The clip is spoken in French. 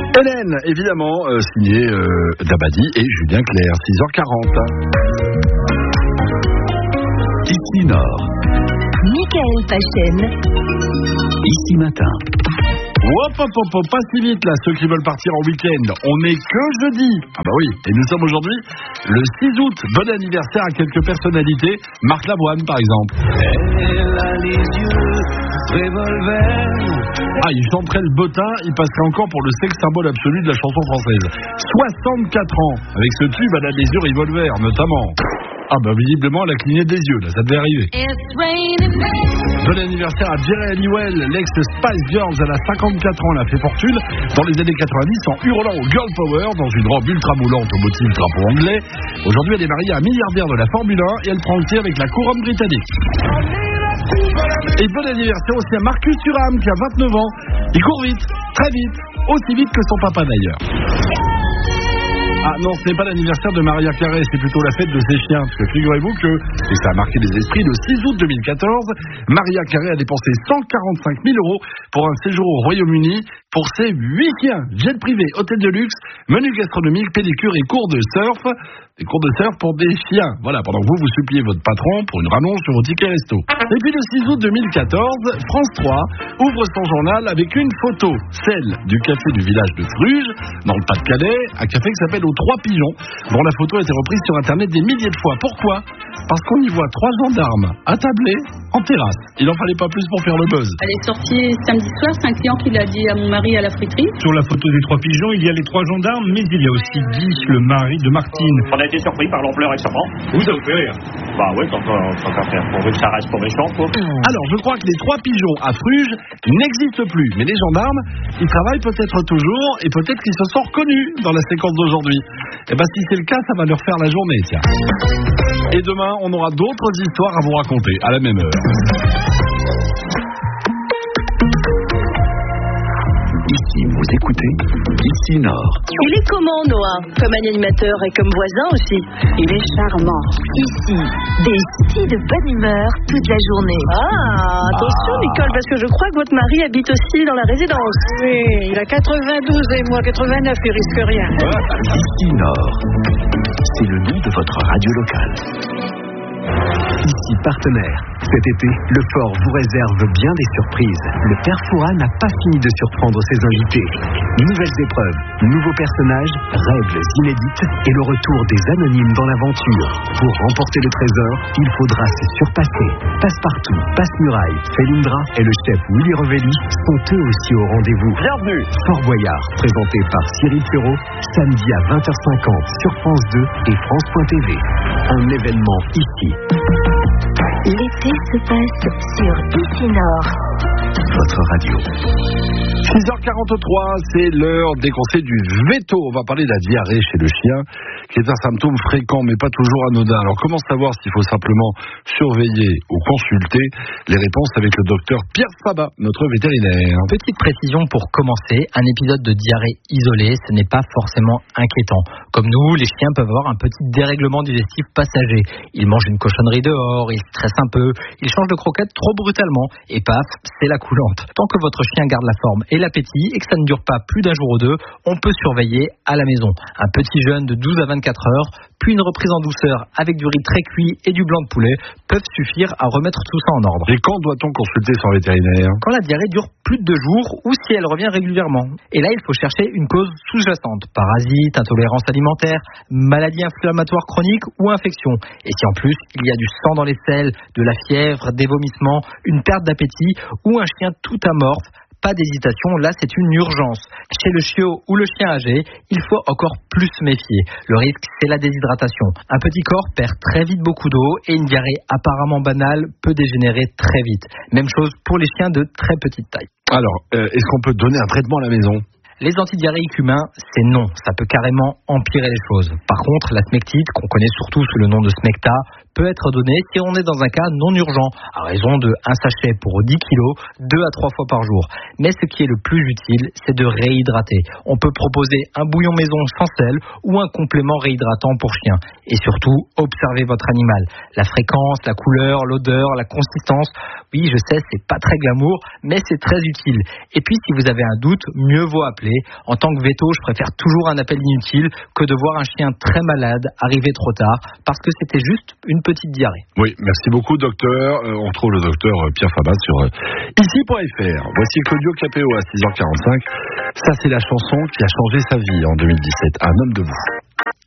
Hélène, évidemment, signé Dabadi et Julien Clerc, 6h40. Ici Nord. Michael Pachen. Ici Matin. Hop, pas si vite là, ceux qui veulent partir en week-end. On n'est que jeudi. Ah bah oui, et nous sommes aujourd'hui le 6 août. Bon anniversaire à quelques personnalités. Marc Lavoine par exemple. Elle a les yeux revolver. Ah, il chanterait le bottin, il passerait encore pour le sexe symbole absolu de la chanson française. 64 ans, avec ce tube, elle a les yeux revolver notamment. Ah bah visiblement elle a cligné des yeux là, ça devait arriver. Bon anniversaire à Jerry Halliwell, l'ex-Spice Girls, elle a 54 ans, elle a fait fortune dans les années 90 en hurlant au Girl Power dans une robe ultra moulante au motif drapeau anglais. Aujourd'hui elle est mariée à un milliardaire de la Formule 1 et elle prend le thé avec la couronne britannique. Et bon anniversaire aussi à Marcus Thuram qui a 29 ans. Il court vite, très vite, aussi vite que son papa d'ailleurs. Ah non, ce n'est pas l'anniversaire de Mariah Carey, c'est plutôt la fête de ses chiens. Parce que figurez-vous que, et ça a marqué les esprits, le 6 août 2014, Mariah Carey a dépensé 145 000 € pour un séjour au Royaume-Uni pour ses 8 chiens. Jet privé, hôtel de luxe, menu gastronomique, pédicure et cours de surf. Des cours de surf pour des chiens. Voilà, pendant que vous suppliez votre patron pour une rallonge sur vos tickets resto. Et puis le 6 août 2014, France 3 ouvre son journal avec une photo, celle du café du village de Fruges, dans le Pas-de-Calais, un café qui s'appelle aux 3 pigeons, dont la photo a été reprise sur internet des milliers de fois. Pourquoi ? Parce qu'on y voit 3 gendarmes attablés en terrasse. Il n'en fallait pas plus pour faire le buzz. Elle est sortie samedi soir, c'est un client qui l'a dit à mon mari à la friterie. Sur la photo des 3 pigeons, il y a les 3 gendarmes, mais il y a aussi Guy, le mari de Martine. On a été surpris par l'ampleur extrêmement. Vous, ça vous fait rire? Bah ouais, tant qu'à faire. Pourvu que ça reste pour méchant, quoi. Alors, je crois que les 3 pigeons à Fruges n'existent plus. Mais les gendarmes, ils travaillent peut-être toujours et peut-être qu'ils se sont reconnus dans la séquence d'aujourd'hui. Et ben, si c'est le cas, ça va leur faire la journée, tiens. Et demain, on aura d'autres histoires à vous raconter à la même heure. Ici, vous écoutez Ici Nord. Il est comment, Noah? Comme animateur et comme voisin aussi. Il est charmant. Ici, des si de bonne humeur toute la journée. Ah, attention, Nicole, parce que je crois que votre mari habite aussi dans la résidence. Oui, il a 92 et moi 89, il risque rien. Ici Nord. C'est le nom de votre radio locale. Ici partenaire. Cet été, le Fort vous réserve bien des surprises. Le Père Fouras n'a pas fini de surprendre ses invités. Nouvelles épreuves, nouveaux personnages, règles inédites et le retour des anonymes dans l'aventure. Pour remporter le trésor, il faudra se surpasser. Passepartout, Passe-Muraille, Felindra et le chef Willy Revelli sont eux aussi au rendez-vous. Bienvenue. Fort Boyard, présenté par Cyril Ferraud, samedi à 20h50 sur France 2 et France.tv. Un événement ici. L'été se passe sur Ici Nord. Votre radio. 6h43, c'est l'heure des conseils du veto. On va parler de la diarrhée chez le chien, qui est un symptôme fréquent, mais pas toujours anodin. Alors, comment savoir s'il faut simplement surveiller ou consulter? Les réponses avec le docteur Pierre Fabat, notre vétérinaire. Petite précision pour commencer, un épisode de diarrhée isolé, ce n'est pas forcément inquiétant. Comme nous, les chiens peuvent avoir un petit dérèglement digestif passager. Ils mangent une cochonnerie dehors, ils stressent un peu, ils changent de croquette trop brutalement, et paf, c'est la coulante. Tant que votre chien garde la forme et l'appétit et que ça ne dure pas plus d'un jour ou deux, on peut surveiller à la maison. Un petit jeûne de 12 à 24 heures, puis une reprise en douceur avec du riz très cuit et du blanc de poulet peuvent suffire à remettre tout ça en ordre. Et quand doit-on consulter son vétérinaire? Quand la diarrhée dure plus de 2 jours ou si elle revient régulièrement. Et là, il faut chercher une cause sous-jacente. Parasites, intolérance alimentaire, maladie inflammatoire chronique ou infection. Et si en plus, il y a du sang dans les selles, de la fièvre, des vomissements, une perte d'appétit ou un chien tout amorphe, pas d'hésitation, là c'est une urgence. Chez le chiot ou le chien âgé, il faut encore plus se méfier. Le risque, c'est la déshydratation. Un petit corps perd très vite beaucoup d'eau et une diarrhée apparemment banale peut dégénérer très vite. Même chose pour les chiens de très petite taille. Alors, est-ce qu'on peut donner un traitement à la maison? Les antidiarrhéiques humains, c'est non. Ça peut carrément empirer les choses. Par contre, la smectite, qu'on connaît surtout sous le nom de Smecta, peut être donné si on est dans un cas non urgent, à raison de 1 sachet pour 10 kilos, 2 à 3 fois par jour. Mais ce qui est le plus utile, c'est de réhydrater. On peut proposer un bouillon maison sans sel ou un complément réhydratant pour chien. Et surtout, observez votre animal. La fréquence, la couleur, l'odeur, la consistance. Oui, je sais, c'est pas très glamour, mais c'est très utile. Et puis, si vous avez un doute, mieux vaut appeler. En tant que véto, je préfère toujours un appel inutile que de voir un chien très malade arriver trop tard parce que c'était juste une petite diarrhée. Oui, merci beaucoup, docteur. On trouve le docteur Pierre Fabat sur ici.fr. Voici Claudio Capéo à 6h45. Ça, c'est la chanson qui a changé sa vie en 2017. Un homme debout.